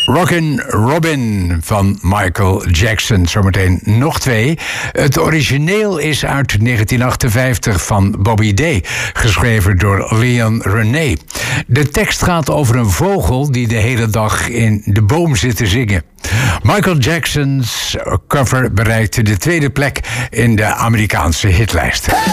Rockin' Robin van Michael Jackson. Zometeen nog twee. Het origineel is uit 1958 van Bobby Day, geschreven door Leon René. De tekst gaat over een vogel die de hele dag in de boom zit te zingen. Michael Jackson's cover bereikte de tweede plek in de Amerikaanse hitlijst.